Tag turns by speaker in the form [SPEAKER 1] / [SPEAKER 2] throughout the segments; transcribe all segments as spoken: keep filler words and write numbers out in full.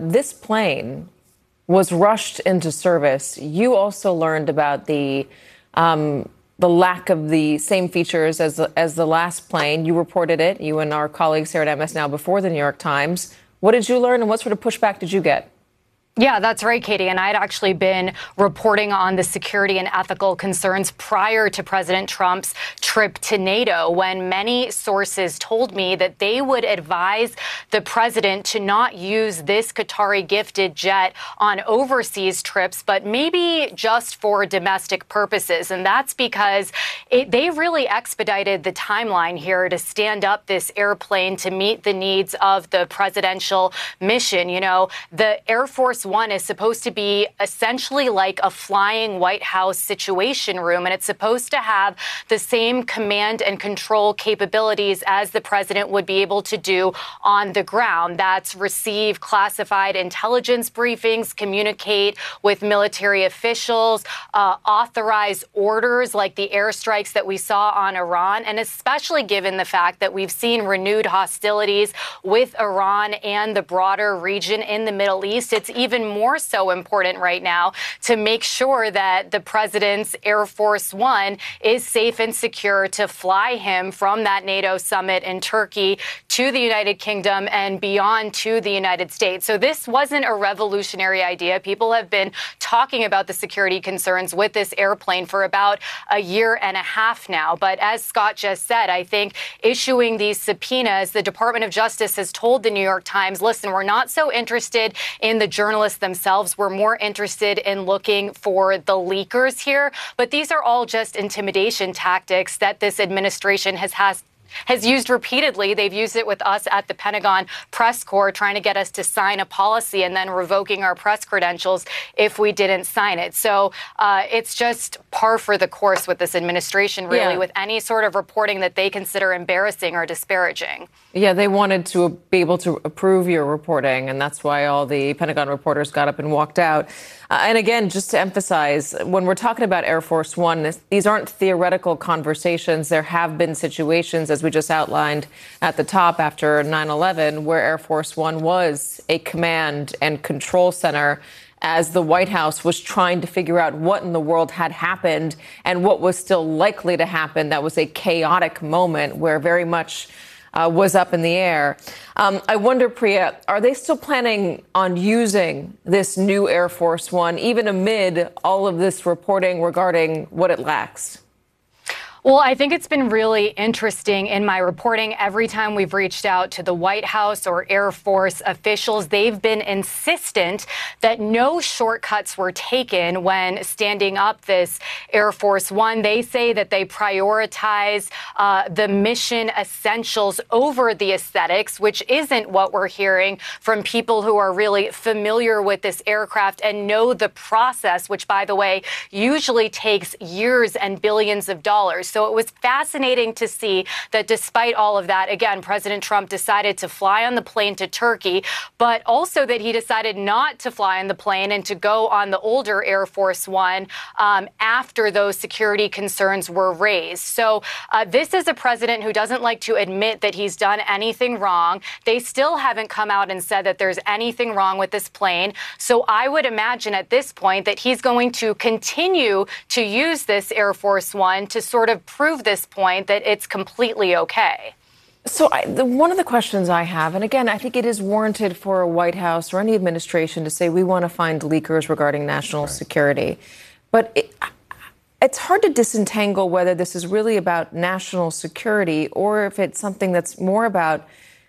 [SPEAKER 1] this plane was rushed into service. You also learned about the um, the lack of the same features as the, as the last plane. You reported it, you and our colleagues here at M S Now, before the New York Times. What did you learn, and what sort of pushback did you get?
[SPEAKER 2] Yeah, that's right, Katie. And I'd actually been reporting on the security and ethical concerns prior to President Trump's trip to NATO, when many sources told me that they would advise the president to not use this Qatari gifted jet on overseas trips, but maybe just for domestic purposes. And that's because it, they really expedited the timeline here to stand up this airplane to meet the needs of the presidential mission. You know, the Air Force One is supposed to be essentially like a flying White House situation room, and it's supposed to have the same command and control capabilities as the president would be able to do on the ground. That's receive classified intelligence briefings, communicate with military officials, uh, authorize orders like the airstrikes that we saw on Iran, and especially given the fact that we've seen renewed hostilities with Iran and the broader region in the Middle East, it's even more so important right now to make sure that the president's Air Force One is safe and secure to fly him from that NATO summit in Turkey to the United Kingdom and beyond to the United States. So this wasn't a revolutionary idea. People have been talking about the security concerns with this airplane for about a year and a half now. But as Scott just said, I think issuing these subpoenas, the Department of Justice has told the New York Times, listen, we're not so interested in the journalists themselves. We're more interested in looking for the leakers here. But these are all just intimidation tactics that this administration has has has used repeatedly. They've used it with us at the Pentagon press corps, trying to get us to sign a policy and then revoking our press credentials if we didn't sign it. So uh, it's just par for the course with this administration, really, yeah. with any sort of reporting that they consider embarrassing or disparaging.
[SPEAKER 1] Yeah, they wanted to be able to approve your reporting, and that's why all the Pentagon reporters got up and walked out. Uh, and again, just to emphasize, when we're talking about Air Force One, this, these aren't theoretical conversations. There have been situations, as we just outlined at the top after nine eleven, where Air Force One was a command and control center as the White House was trying to figure out what in the world had happened and what was still likely to happen. That was a chaotic moment where very much uh, was up in the air. Um, I wonder, Priya, are they still planning on using this new Air Force One, even amid all of this reporting regarding what it lacks?
[SPEAKER 2] Well, I think it's been really interesting in my reporting. Every time we've reached out to the White House or Air Force officials, they've been insistent that no shortcuts were taken when standing up this Air Force One. They say that they prioritize uh, the mission essentials over the aesthetics, which isn't what we're hearing from people who are really familiar with this aircraft and know the process, which, by the way, usually takes years and billions of dollars. So it was fascinating to see that despite all of that, again, President Trump decided to fly on the plane to Turkey, but also that he decided not to fly on the plane and to go on the older Air Force One um, after those security concerns were raised. So uh, this is a president who doesn't like to admit that he's done anything wrong. They still haven't come out and said that there's anything wrong with this plane. So I would imagine at this point that he's going to continue to use this Air Force One to sort of prove this point that it's completely okay.
[SPEAKER 1] So I, the, one of the questions I have, and again, I think it is warranted for a White House or any administration to say we want to find leakers regarding national right. security. But it, it's hard to disentangle whether this is really about national security or if it's something that's more about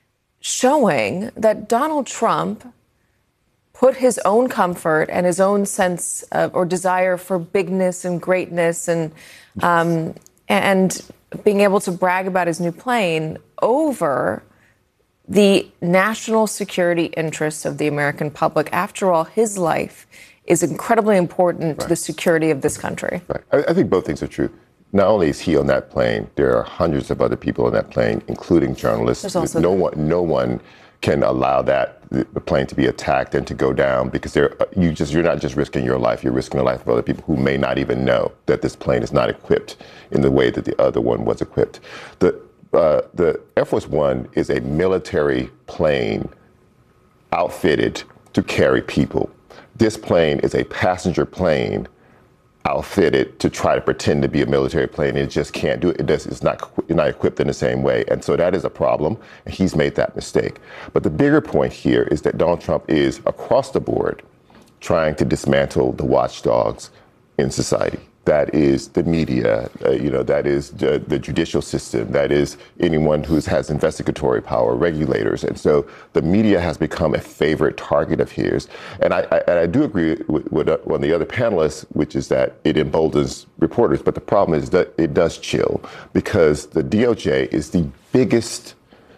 [SPEAKER 1] showing that Donald Trump put his own comfort and his own sense of, or desire for bigness and greatness and um, and being able to brag about his new plane over the national security interests of the American public. After all, his life is incredibly important right. to the security of this country.
[SPEAKER 3] Right. I, I think both things are true. Not only is he on that plane, there are hundreds of other people on that plane, including journalists. No that. one, no one can allow that the plane to be attacked and to go down because they're, you just you're not just risking your life, you're risking the life of other people who may not even know that this plane is not equipped in the way that the other one was equipped. The uh, the Air Force One is a military plane outfitted to carry people. This plane is a passenger plane outfitted to try to pretend to be a military plane. It just can't do it. It does, it's not, not equipped in the same way. And so that is a problem. And he's made that mistake. But the bigger point here is that Donald Trump is across the board trying to dismantle the watchdogs in society. That is the media, uh, you know, that is the, the judicial system, that is anyone who has investigatory power, regulators. And so the media has become a favorite target of his. And I, I, and I do agree with, with uh, one of the other panelists, which is that it emboldens reporters. But the problem is that it does chill, because the D O J is the biggest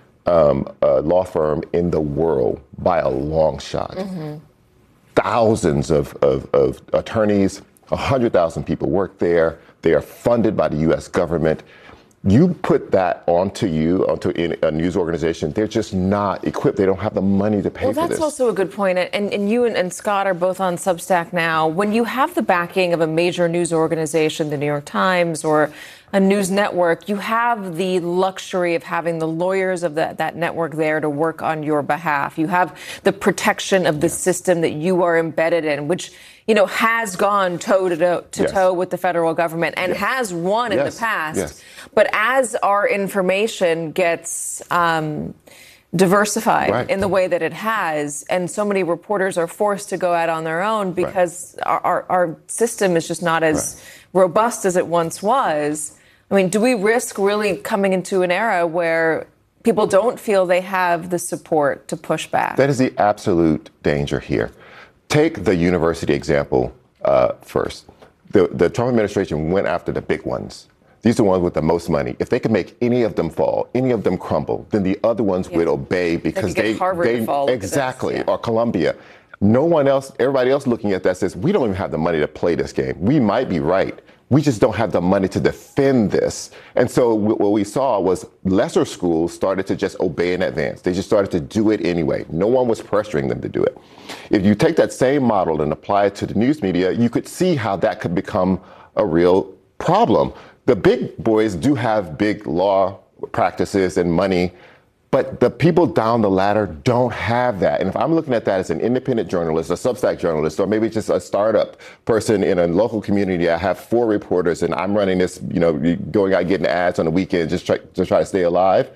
[SPEAKER 3] um, uh, law firm in the world by a long shot. Mm-hmm. Thousands of, of, of attorneys, one hundred thousand people work there. They are funded by the U S government. You put that onto you, onto a news organization, they're just not equipped. They don't have the money to pay
[SPEAKER 1] well,
[SPEAKER 3] for this.
[SPEAKER 1] Well, that's also a good point. And, and you and, and Scott are both on Substack now. When you have the backing of a major news organization, the New York Times or a news network, you have the luxury of having the lawyers of that, that network there to work on your behalf. You have the protection of the system that you are embedded in, which, you know, has gone toe to toe, to yes. toe with the federal government and yes. has won yes. in the past. Yes. But as our information gets um, diversified right. in the way that it has, and so many reporters are forced to go out on their own because right. our, our, our system is just not as right. robust as it once was. I mean, do we risk really coming into an era where people don't feel they have the support to push back?
[SPEAKER 3] That is the absolute danger here. Take the university example uh, first. The, the Trump administration went after the big ones. These are the ones with the most money. If they could make any of them fall, any of them crumble, then the other ones yeah. would obey because they,
[SPEAKER 1] they, Harvard
[SPEAKER 3] they
[SPEAKER 1] to fall
[SPEAKER 3] exactly,
[SPEAKER 1] yeah.
[SPEAKER 3] or Columbia. No one else, everybody else looking at that says, we don't even have the money to play this game. We might be right. We just don't have the money to defend this. And so w- what we saw was lesser schools started to just obey in advance. They just started to do it anyway. No one was pressuring them to do it. If you take that same model and apply it to the news media, you could see how that could become a real problem. The big boys do have big law practices and money, but the people down the ladder don't have that. And if I'm looking at that as an independent journalist, a Substack journalist, or maybe just a startup person in a local community, I have four reporters and I'm running this, you know, going out getting ads on the weekend just try, to try to stay alive.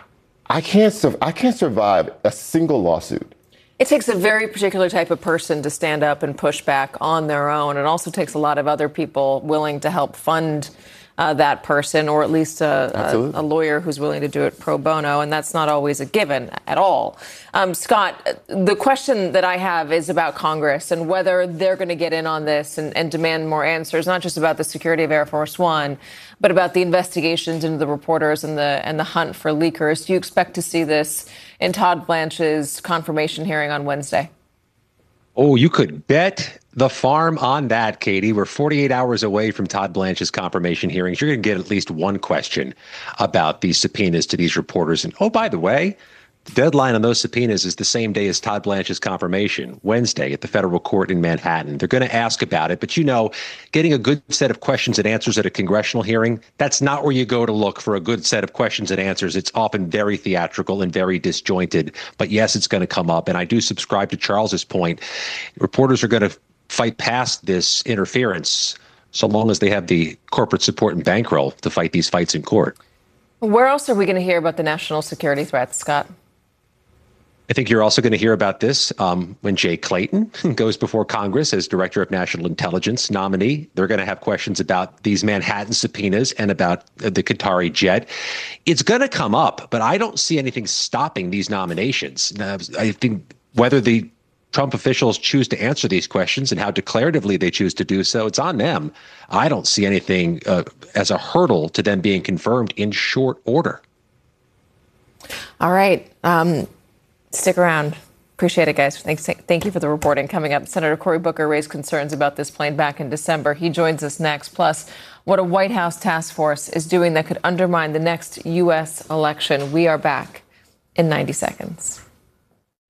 [SPEAKER 3] I can't, su- I can't survive a single lawsuit.
[SPEAKER 1] It takes a very particular type of person to stand up and push back on their own. It also takes a lot of other people willing to help fund Uh, that person, or at least a, a, a lawyer who's willing to do it pro bono, and that's not always a given at all. Um, Scott, the question that I have is about Congress and whether they're going to get in on this and, and demand more answers, not just about the security of Air Force One, but about the investigations into the reporters and the and the hunt for leakers. Do you expect to see this in Todd Blanche's confirmation hearing on Wednesday?
[SPEAKER 4] Oh, you could bet the farm on that, Katie. We're forty-eight hours away from Todd Blanche's confirmation hearings. You're going to get at least one question about these subpoenas to these reporters. And oh, by the way, the deadline on those subpoenas is the same day as Todd Blanche's confirmation, Wednesday at the federal court in Manhattan. They're going to ask about it. But, you know, getting a good set of questions and answers at a congressional hearing, that's not where you go to look for a good set of questions and answers. It's often very theatrical and very disjointed. But, yes, it's going to come up. And I do subscribe to Charles's point. Reporters are going to fight past this interference so long as they have the corporate support and bankroll to fight these fights in court.
[SPEAKER 1] Where else are we going to hear about the national security threats, Scott?
[SPEAKER 4] I think you're also going to hear about this um, when Jay Clayton goes before Congress as Director of National Intelligence nominee. They're going to have questions about these Manhattan subpoenas and about the Qatari jet. It's going to come up, but I don't see anything stopping these nominations. Uh, I think whether the Trump officials choose to answer these questions and how declaratively they choose to do so, it's on them. I don't see anything uh, as a hurdle to them being confirmed in short order.
[SPEAKER 1] All right. Um, Stick around. Appreciate it, guys. Thanks. Thank you for the reporting. Coming up, Senator Cory Booker raised concerns about this plane back in December. He joins us next. Plus, what a White House task force is doing that could undermine the next U S election. We are back in ninety seconds.